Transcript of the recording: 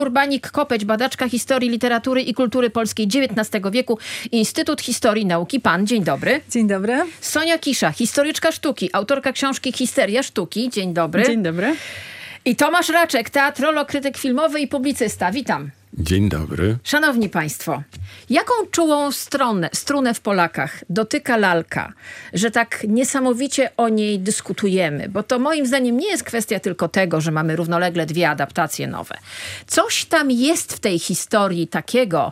Urbanik-Kopeć, badaczka historii, literatury i kultury polskiej XIX wieku, Instytut Historii Nauki PAN. Dzień dobry. Dzień dobry. Sonia Kisza, historyczka sztuki, autorka książki Histeria sztuki. Dzień dobry. Dzień dobry. I Tomasz Raczek, teatrolog, krytyk filmowy i publicysta. Witam. Dzień dobry. Szanowni Państwo, jaką czułą strunę w Polakach dotyka lalka, że tak niesamowicie o niej dyskutujemy? Bo to moim zdaniem nie jest kwestia tylko tego, że mamy równolegle dwie adaptacje nowe. Coś tam jest w tej historii takiego,